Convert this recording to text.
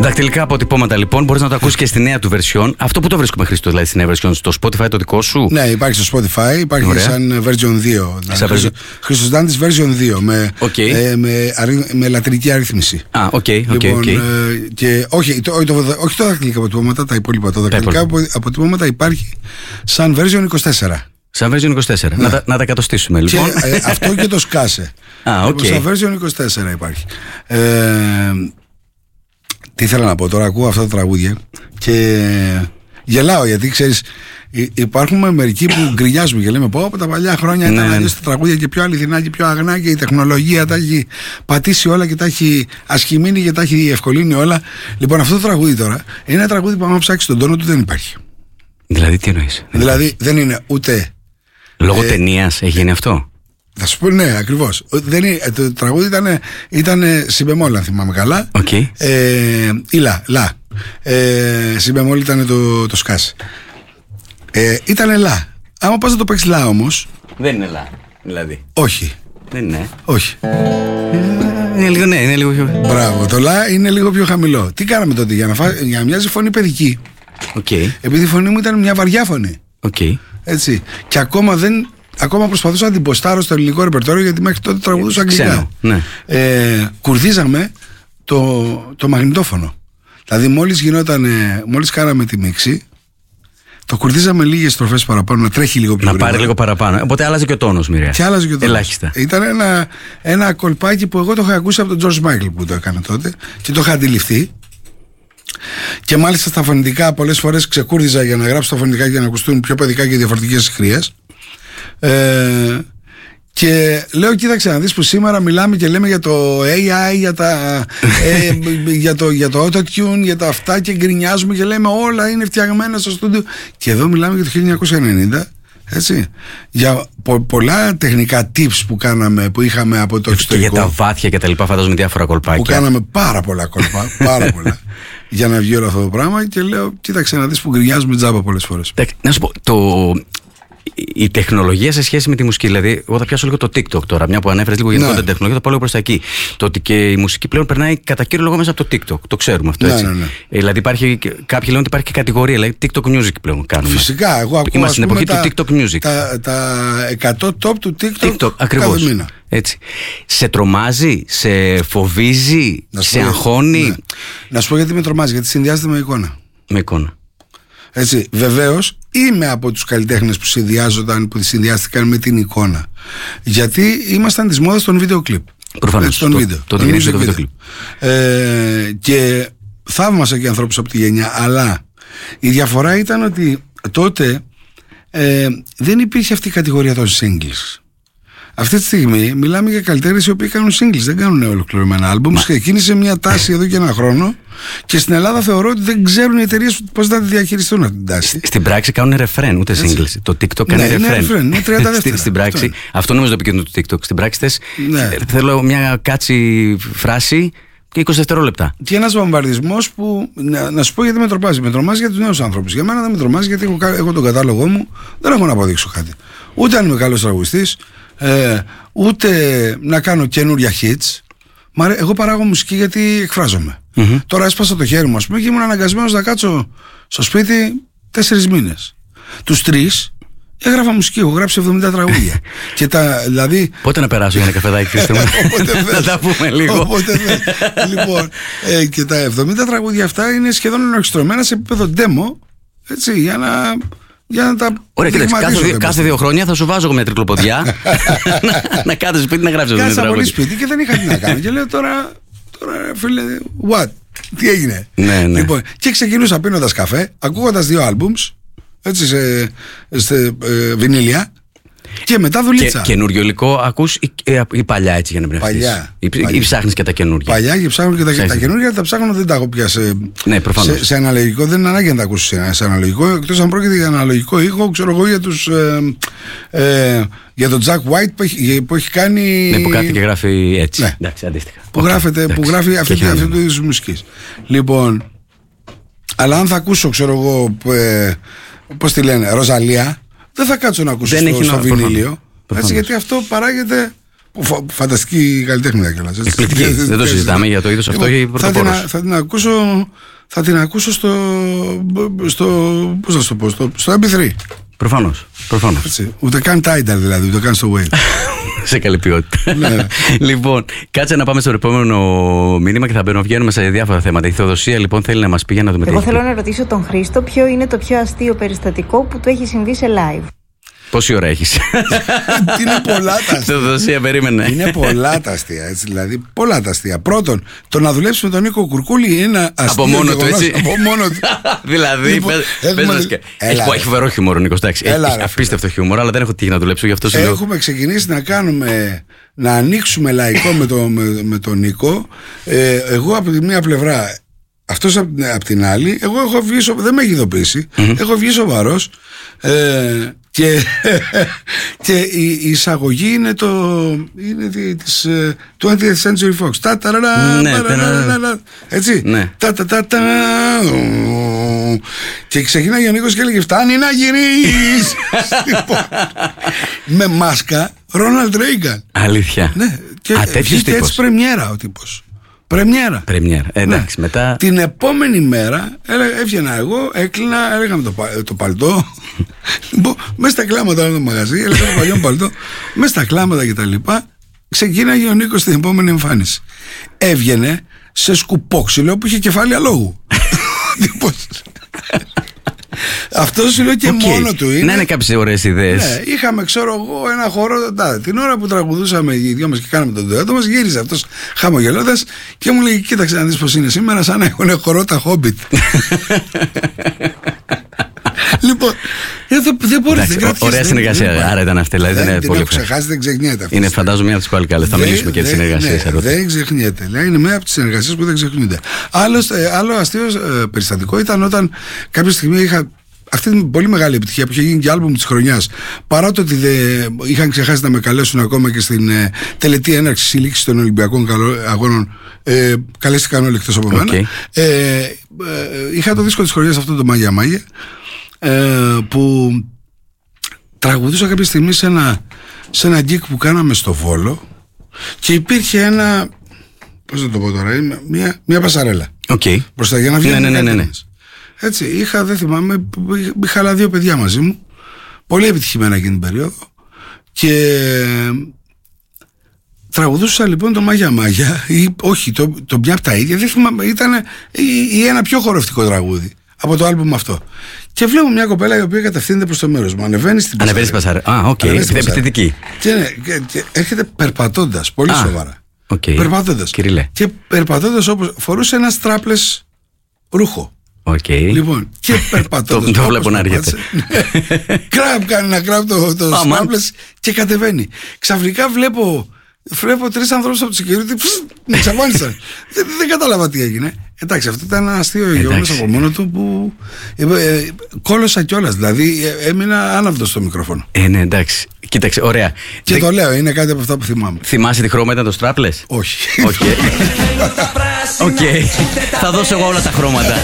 Δακτυλικά αποτυπώματα λοιπόν, μπορείς να το ακούσεις και στη νέα του version. Αυτό που το βρίσκουμε, Χρήστο, δηλαδή στη νέα version, στο Spotify το δικό σου? Ναι, υπάρχει στο Spotify, υπάρχει. Ωραία. Σαν version 2. Χρήστος Δάντης version 2 με λατρική αρρύθμιση. Οκ. Και όχι το δακτυλικά αποτυπώματα, τα υπόλοιπα. Το δακτυλικά αποτυπώματα υπάρχει σαν version 24. Σαν version 24. Ναι. Να τα κατοστήσουμε λοιπόν. Και, αυτό και το σκάσε. Σαν version 24 υπάρχει. Τι ήθελα να πω τώρα, ακούω αυτά τα τραγούδια και γελάω, γιατί ξέρεις, υπάρχουν μερικοί που γκρινιάζουμε και λέμε πω από τα παλιά χρόνια ήταν αλλιώς τα τραγούδια και πιο αληθινά και πιο αγνά και η τεχνολογία τα έχει πατήσει όλα και τα έχει ασχημίνει και τα έχει ευκολύνει όλα. Λοιπόν, αυτό το τραγούδι τώρα είναι ένα τραγούδι που άμα ψάξεις τον τόνο του δεν υπάρχει. Δηλαδή τι εννοείς? Δηλαδή δεν είναι ούτε λόγω ταινίας έχει γίνει αυτό? Θα σου πω, ναι, ακριβώς. Το τραγούδι ήταν συμπεμόλ, αν θυμάμαι καλά. Ή λα. Συμπεμόλ ήταν το σκάσε. Ήτανε λα. Άμα πας να το παίξεις λα όμως. Δεν είναι λα, δηλαδή. Όχι. Δεν είναι. Όχι. Είναι λίγο πιο. Μπράβο, το λα είναι λίγο πιο χαμηλό. Τι κάναμε τότε για να μοιάζει φωνή παιδική. Επειδή η φωνή μου ήταν μια βαριά φωνή. Έτσι. Και ακόμα προσπαθούσα να την ποστάρω στο ελληνικό ρεπερτόριο, γιατί μέχρι τότε τραγουδούσα αγγλικά. Ναι. Κουρδίζαμε το μαγνητόφωνο. Δηλαδή μόλις κάναμε τη μίξη, το κουρδίζαμε λίγες στροφές παραπάνω, να τρέχει λίγο πιο γρήγορα. Να πάρει λίγο παραπάνω. Οπότε άλλαζε και ο τόνος, Μοιραία. Και άλλαζε και ο τόνος. Ελάχιστα. Ήταν ένα κολπάκι που εγώ το είχα ακούσει από τον George Michael που το έκανε τότε και το είχα αντιληφθεί. Και μάλιστα στα φωνητικά πολλές φορές ξεκούρδιζα για να γράψω τα φωνητικά για να ακουστούν πιο παιδικά και διαφορετικές χρειές. Και λέω, κοίταξε να δεις που σήμερα μιλάμε και λέμε για το AI, για το auto-tune, για τα αυτά, και γκρινιάζουμε και λέμε όλα είναι φτιαγμένα στο στούντιο. Και εδώ μιλάμε για το 1990, έτσι, για πολλά τεχνικά tips που είχαμε από το εξωτερικό. Και για τα βάθια και τα λοιπά, φαντάζομαι διάφορα κολπάκια. Που κάναμε πάρα πολλά κολπά, πάρα πολλά. Για να βγει όλο αυτό το πράγμα, και λέω, κοίταξε να δεις που γκρινιάζουμε τζάμπα πολλές φορές. Να σου πω, η τεχνολογία σε σχέση με τη μουσική, δηλαδή, εγώ θα πιάσω λίγο το TikTok τώρα, μια που ανέφερες λίγο γενικότερα την τεχνολογία, θα πάω λίγο προς τα εκεί. Το ότι και η μουσική πλέον περνάει κατά κύριο λόγο μέσα από το TikTok. Το ξέρουμε αυτό, έτσι. Ναι. Δηλαδή, κάποιοι λένε ότι υπάρχει και κατηγορία, δηλαδή TikTok Music πλέον κάνουμε. Φυσικά, εγώ ακούω. Είμαστε στην εποχή του TikTok Music. Τα 100 top του TikTok ακριβώς. Κάθε μήνα. Έτσι. Σε τρομάζει, σε φοβίζει, σε αγχώνει? Ναι. Να σου πω γιατί με τρομάζει, γιατί συνδυάζεται με εικόνα. Με εικόνα. Έτσι, βεβαίως είμαι από τους καλλιτέχνες που συνδυάστηκαν με την εικόνα. Γιατί ήμασταν της μόδας των βίντεο κλιπ. Προφανώς. Το βίντεο κλιπ. Και θαύμασα και ανθρώπους από τη γενιά, αλλά η διαφορά ήταν ότι τότε δεν υπήρχε αυτή η κατηγορία των singles. Αυτή τη στιγμή μιλάμε για καλλιτέχνες οι οποίοι κάνουν singles, δεν κάνουν ολοκληρωμένα άλμπουμ. Ξεκίνησε μια τάση εδώ και ένα χρόνο, και στην Ελλάδα θεωρώ ότι δεν ξέρουν οι εταιρείες πώς θα τη διαχειριστούν αυτή την τάση. Στην πράξη κάνουν ρεφρέν, ούτε singles. Το TikTok κάνει ρεφρέν. Είναι 30 δεύτερα. Στην πράξη, αυτό νομίζω το επικοινωνία του TikTok. Στην πράξη θέλω μια κάτσι φράση και 20 δευτερόλεπτα. Και ένας βομβαρδισμός που, να σου πω γιατί με τρομάζει. Με τρομάζει για τους νέους ανθρώπους. Για μένα δεν με τρομάζει, γιατί έχω τον κατάλογό μου, δεν έχω να αποδείξω κάτι. Ούτε αν είμαι καλός τραγουδιστής, ούτε να κάνω καινούρια hits. Εγώ παράγω μουσική γιατί εκφράζομαι. Τώρα έσπασα το χέρι μου, ας πούμε, και ήμουν αναγκασμένος να κάτσω στο σπίτι 4 μήνες. Τους 3 έγραφα μουσική, έχω γράψει 70 τραγούδια. Και δηλαδή... Πότε να περάσω για ένα καφεδάκι, Χρήστο μου? Να τα πούμε λίγο. Όποτε θες. Λοιπόν, και τα 70 τραγούδια αυτά είναι σχεδόν ενορχιστρωμένα σε επίπεδο demo, έτσι, για να τα. Ωραία, κοίταξε, κάθε 2 χρόνια θα σου βάζω μια τρικλοποδιά να κάθεσαι σπίτι να γράψεις. Κάθεσα πολύ σπίτι και δεν είχα τι να κάνω. Και λέω τώρα φίλε, what, τι έγινε? Ναι. Λοιπόν, και ξεκινούσα πίνοντας καφέ, ακούγοντας 2 άλμπουμς, έτσι, σε βινίλια. Και μετά δουλίτσα. Καινούριο υλικό ακούς ή παλιά, έτσι, για να πνευστείς? Ή ψάχνεις και τα καινούργια? Παλιά, και ψάχνω και τα καινούργια. Τα ψάχνω, δεν τα έχω πια σε αναλογικό. Δεν είναι ανάγκη να τα ακούσεις σε αναλογικό, εκτός αν πρόκειται για αναλογικό ήχο, ξέρω εγώ, για τον Jack White που έχει κάνει. Ναι, που κάθεται και γράφει έτσι. Ναι. Εντάξει, αντίστοιχα. Που γράφει αυτή του είδους μουσικής. Λοιπόν, αλλά αν θα ακούσω, ξέρω εγώ, πώς τη λένε, Ροζαλία, δεν θα κάτσω να ακούσω στο βινίλιο. Έτσι, γιατί αυτό παράγεται Φανταστική καλλιτέχνη κιόλας. Εκπληκτική. Δεν το συζητάμε για το είδος αυτό. Θα την ακούσω πώς να σου το πω, στο MP3. Προφανώς. Ούτε καν Tidal δηλαδή, ούτε καν στο Wave. Σε καλή ποιότητα. Ναι. Λοιπόν, κάτσε να πάμε στο επόμενο μήνυμα και θα βγαίνουμε σε διάφορα θέματα. Η Θεοδοσία λοιπόν θέλει να μας πει για να δούμε. Εγώ θέλω να ρωτήσω τον Χρήστο ποιο είναι το πιο αστείο περιστατικό που του έχει συμβεί σε live. Πόση ώρα έχεις? Είναι πολλά τα αστεία. Θεοδοσία, περίμενε. Είναι πολλά τα αστεία, έτσι, δηλαδή πολλά τα αστεία. Πρώτον, το να δουλέψει με τον Νίκο Κουρκούλη είναι ένα αστείο. Από μόνο του, έτσι. Από μόνο του. Δηλαδή, πες και. Έχει φοβερό χιούμορ ο Νίκος, εντάξει. Έχει απίστευτο χιούμορ, αλλά δεν έχω τύχει να δουλέψω γι' αυτό. Έχουμε ξεκινήσει να ανοίξουμε λαϊκό με τον Νίκο. Εγώ από τη μία πλευρά, αυτός από την άλλη. Εγώ έχω βγει, δεν με έχει ειδοποιήσει. Έχω βγει σοβαρός. Και η εισαγωγή είναι της 20th Century Fox. Έτσι. Και ξεκινάει ο Νίκος και έλεγε φτάνει να γυρίσει. Με μάσκα Ρόναλντ Ρέιγκαν. Αλήθεια. Και βγήκε έτσι πρεμιέρα ο τύπος. Πρεμιέρα. Εντάξει, μετά. Την επόμενη μέρα έβγαινα εγώ, έκλεινα, έλεγα με το παλτό. Λοιπόν, μέσα στα κλάματα όλο το μαγαζί, έλεγα το παλιό παλτό, μέσα στα κλάματα κτλ. Ξεκίναγε ο Νίκος στην επόμενη εμφάνιση. Έβγαινε σε σκουπόξυλο που είχε κεφάλαια λόγου. Αυτό σου λέω και μόνο του είναι. Να είναι κάποιες ωραίες ιδέες. Ναι, είχαμε, ξέρω εγώ, ένα χώρο. Την ώρα που τραγουδούσαμε οι δυο μας και κάναμε τον дуέτο μας, γύριζε αυτός χαμογελώντας και μου λέει: κοίταξε να δεις πως είναι σήμερα, σαν να έχουν χορό τα Hobbit. Λοιπόν, δεν μπορεί να. Ωραία συνεργασία. Άρα ήταν αυτή. Δηλαδή δεν έχω ξεχάσει, δεν ξεχνιέται. Είναι φαντάζομαι μια από τις παλικάλες. Θα μιλήσουμε και για τις συνεργασίες. Δεν ξεχνιέται. Είναι μια από τις συνεργασίες που δεν ξεχνιούνται. Άλλο αστείο περιστατικό ήταν όταν κάποια στιγμή είχα αυτή την πολύ μεγάλη επιτυχία που είχε γίνει και άλμπουμ της χρονιάς. Παρά το ότι είχαν ξεχάσει να με καλέσουν ακόμα και στην τελετή έναρξης συλλήξης των Ολυμπιακών Αγώνων, καλέστηκαν όλοι εκτός από μένα. Είχα το δίσκο της χρονιάς αυτό το Μάγια Μάγια, που τραγουδούσα κάποια στιγμή σε ένα gig που κάναμε στο Βόλο και υπήρχε ένα, πώς να το πω τώρα, μια πασαρέλα μπροστά για να βγαίνουν. Ναι. Έτσι, δεν θυμάμαι, είχα άλλα 2 παιδιά μαζί μου, πολύ επιτυχημένα εκείνη την περίοδο, και τραγουδούσα λοιπόν το Μάγια Μάγια, ή όχι, το μια από τα ίδια, δεν θυμάμαι, ήταν ή ένα πιο χορευτικό τραγούδι από το άλμπουμ αυτό. Και βλέπω μια κοπέλα η οποία κατευθύνεται προς το μέρος μου, ανεβαίνει στην πασαρέλα. Επιθετική. Και έρχεται περπατώντας, πολύ σοβαρά. Περπατώντας. Και περπατώντας όπως φορούσε ένα strapless ρούχο. Λοιπόν, και περπατώντας. Το βλέπω να έρχεται. Κάνει ένα κράβ το strapless και κατεβαίνει. Ξαφνικά βλέπω 3 ανθρώπους από το security με εξαφάνισαν. Δεν κατάλαβα τι έγινε. Εντάξει, αυτό ήταν ένα αστείο γεγονός από μόνο του που κόλωσα κιόλας. Δηλαδή έμεινα άναυδος στο μικρόφωνο. Ναι, εντάξει. Κοίταξε, ωραία. Και το λέω, είναι κάτι από αυτά που θυμάμαι. Θυμάσαι τι χρώμα ήταν το strapless? Όχι. Θα δώσω εγώ όλα τα χρώματα.